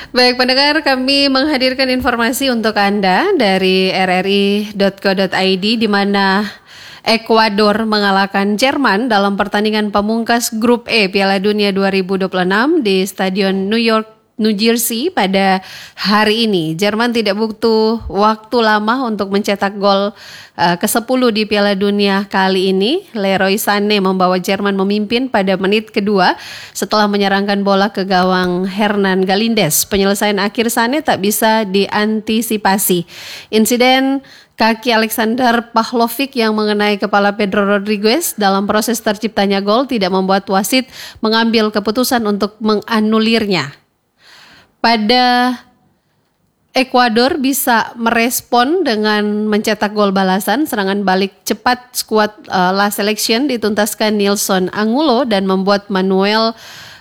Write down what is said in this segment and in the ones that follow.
Baik pendengar, kami menghadirkan informasi untuk Anda dari rri.co.id di mana Ekuador mengalahkan Jerman dalam pertandingan pamungkas Grup E Piala Dunia 2026 di Stadion New Jersey pada hari ini. Jerman tidak butuh waktu lama untuk mencetak gol ke-10 di Piala Dunia kali ini. Leroy Sané membawa Jerman memimpin pada menit kedua setelah menyerangkan bola ke gawang Hernan Galíndez. Penyelesaian akhir Sané tak bisa diantisipasi. Insiden kaki Alexander Pavlovic yang mengenai kepala Pedro Rodriguez dalam proses terciptanya gol tidak membuat wasit mengambil keputusan untuk menganulirnya. Pada Ekuador bisa merespon dengan mencetak gol balasan. Serangan balik cepat skuad La Selección dituntaskan Nilson Angulo dan membuat Manuel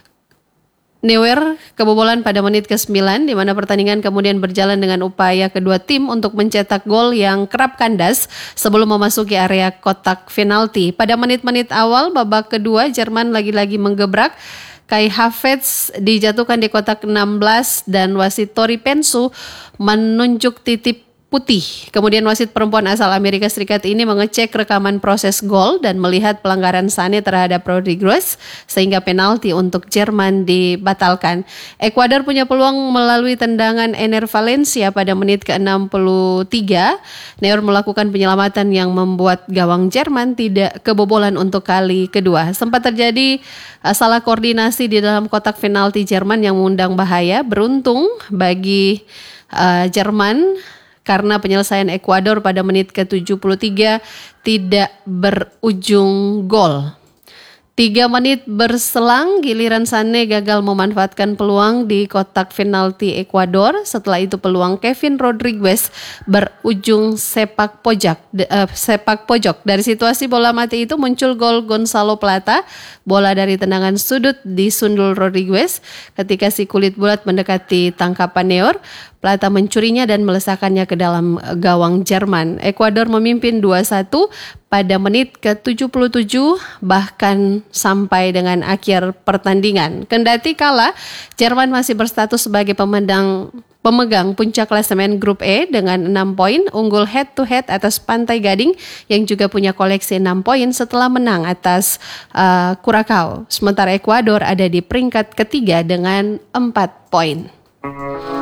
Neuer kebobolan pada menit ke-9, di mana pertandingan kemudian berjalan dengan upaya kedua tim untuk mencetak gol yang kerap kandas sebelum memasuki area kotak penalti. Pada menit-menit awal babak kedua, Jerman lagi-lagi menggebrak. Kai Havertz dijatuhkan di kotak 16 dan wasit Tori Pensu menunjuk titik putih. Kemudian wasit perempuan asal Amerika Serikat ini mengecek rekaman proses gol dan melihat pelanggaran Sané terhadap Rodriguez sehingga penalti untuk Jerman dibatalkan. Ekuador punya peluang melalui tendangan Ener Valencia pada menit ke-63. Neuer melakukan penyelamatan yang membuat gawang Jerman tidak kebobolan untuk kali kedua. Sempat terjadi salah koordinasi di dalam kotak penalti Jerman yang mengundang bahaya. Beruntung bagi Jerman karena penyelesaian Ekuador pada menit ke-73 tidak berujung gol. 3 menit berselang, giliran Sané gagal memanfaatkan peluang di kotak penalti Ekuador. Setelah itu peluang Kevin Rodriguez berujung sepak pojok. Dari situasi bola mati itu muncul gol Gonzalo Plata. Bola dari tendangan sudut disundul Rodriguez. Ketika si kulit bulat mendekati tangkapan Neuer, Plata mencurinya dan melesakannya ke dalam gawang Jerman. Ekuador memimpin 2-1 pada menit ke-77 bahkan sampai dengan akhir pertandingan. Kendati kalah, Jerman masih berstatus sebagai pemegang puncak klasemen Grup E dengan 6 poin, unggul head to head atas Pantai Gading yang juga punya koleksi 6 poin setelah menang atas Curaçao. Sementara Ekuador ada di peringkat ketiga dengan 4 poin.